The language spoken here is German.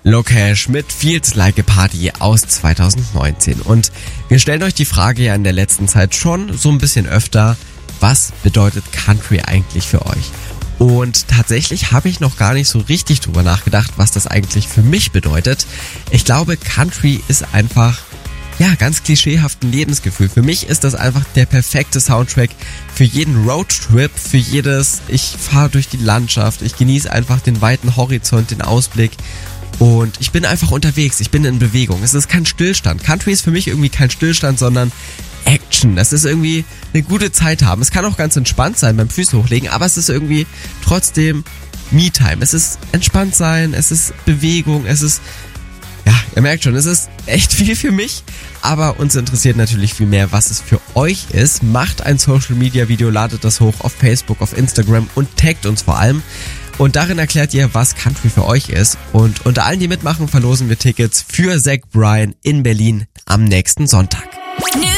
Locash mit Feels Like a Party aus 2019. Und wir stellen euch die Frage ja in der letzten Zeit schon so ein bisschen öfter, was bedeutet Country eigentlich für euch? Und tatsächlich habe ich noch gar nicht so richtig drüber nachgedacht, was das eigentlich für mich bedeutet. Ich glaube, Country ist einfach, ja, ganz klischeehaft ein Lebensgefühl. Für mich ist das einfach der perfekte Soundtrack für jeden Roadtrip, für jedes, ich fahre durch die Landschaft, ich genieße einfach den weiten Horizont, den Ausblick. Und ich bin einfach unterwegs, ich bin in Bewegung. Es ist kein Stillstand. Country ist für mich irgendwie kein Stillstand, sondern Action. Das ist irgendwie eine gute Zeit haben. Es kann auch ganz entspannt sein beim Füße hochlegen, aber es ist irgendwie trotzdem Me-Time. Es ist entspannt sein, es ist Bewegung, es ist, ja, ihr merkt schon, es ist echt viel für mich, aber uns interessiert natürlich viel mehr, was es für euch ist. Macht ein Social-Media-Video, ladet das hoch auf Facebook, auf Instagram und taggt uns vor allem. Und darin erklärt ihr, was Country für euch ist. Und unter allen, die mitmachen, verlosen wir Tickets für Zach Bryan in Berlin am nächsten Sonntag.